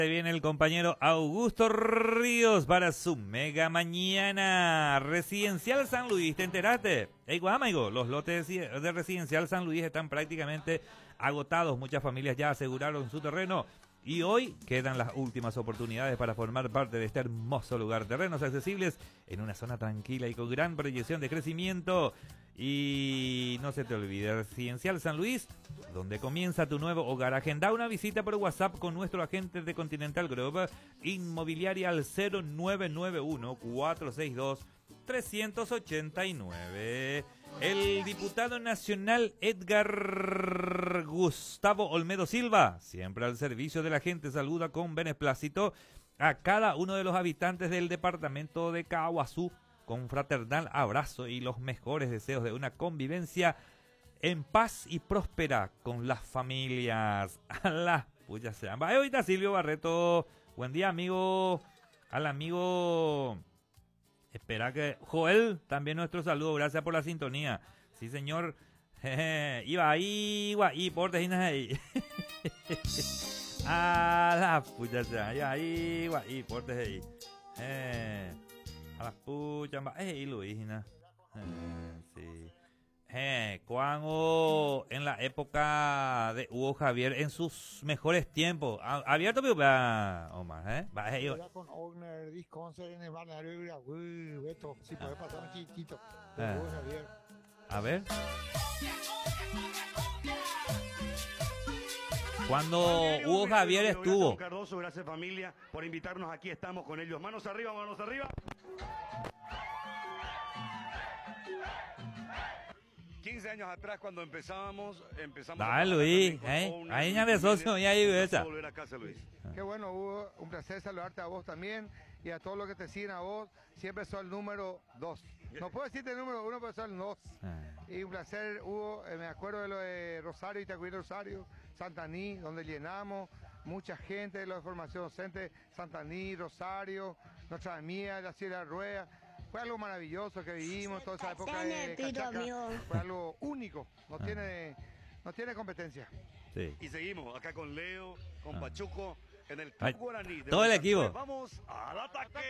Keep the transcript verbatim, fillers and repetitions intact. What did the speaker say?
Viene el compañero Augusto Ríos para su mega mañana. Residencial San Luis, ¿te enteraste? Hey, Guamaigo, los lotes de Residencial San Luis están prácticamente agotados. Muchas familias ya aseguraron su terreno y hoy quedan las últimas oportunidades para formar parte de este hermoso lugar. Terrenos accesibles en una zona tranquila y con gran proyección de crecimiento. Y no se te olvide, Residencial San Luis, donde comienza tu nuevo hogar. Agenda una visita por WhatsApp con nuestro agente de Continental Group Inmobiliaria al cero nueve nueve uno, cuatro seis dos, tres ocho nueve. El diputado nacional Edgar Gustavo Olmedo Silva, siempre al servicio de la gente, saluda con beneplácito a cada uno de los habitantes del departamento de Caaguazú con fraternal abrazo y los mejores deseos de una convivencia en paz y próspera con las familias. A la puya sean. Vaya ahorita Silvio Barreto. Buen día, amigo. Al amigo. Espera que. Joel, también nuestro saludo. Gracias por la sintonía. Sí, señor. Jeje. Iba ahí, iba ahí, por ahí. A la puya sean. Iba ahí, iba ahí, por ahí. Eh. A las puchas, eh, Luisina. Eh, sí. Eh, cuando en la época de Hugo Javier, en sus mejores tiempos, abierto, va, Omar, eh, va, eh, yo. Con Ogner, Disconcer en el balneario, Beto, si puede pasar un chiquito. Eh. Hugo Javier. A ver. Cuando Hugo Javier estuvo. Cardoso, gracias familia por invitarnos aquí, estamos con ellos. Manos arriba, manos arriba. quince años atrás cuando empezábamos, empezamos Dale, Luis, eh. Ahí ya empezó, ya ahí esa. Volver a casa, Luis. Qué bueno, Hugo, un placer saludarte a vos también y a todos los que te siguen a vos. Siempre sos el número dos. No puedo decirte el número uno, pero sos el dos. Ah. Y un placer, Hugo, eh, me acuerdo de lo de Rosario, Itacuí Rosario, Santaní, donde llenamos mucha gente de la formación docente, Santaní, Rosario, nuestra amiga, la Sierra Rueda. Fue algo maravilloso que vivimos toda esa época de Cachaca. Fue algo único, no ah. tiene no tiene competencia. Sí. Y seguimos acá con Leo, con ah. Pachuco, en el Club Guaraní. Todo el equipo. Vamos al ataque.